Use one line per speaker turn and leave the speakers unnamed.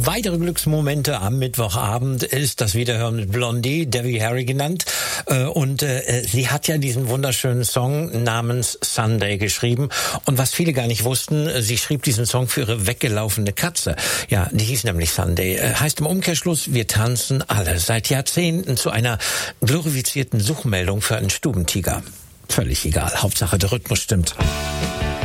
weitere Glücksmomente am Mittwochabend ist das Wiederhören mit Blondie, Debbie Harry genannt. Und sie hat ja diesen wunderschönen Song namens Sunday geschrieben. Und was viele gar nicht wussten, sie schrieb diesen Song für ihre weggelaufene Katze. Ja, die hieß nämlich Sunday. Heißt im Umkehrschluss, wir tanzen alle seit Jahrzehnten zu einer glorifizierten Suchmeldung für einen Stubentiger. Völlig egal, Hauptsache der Rhythmus stimmt.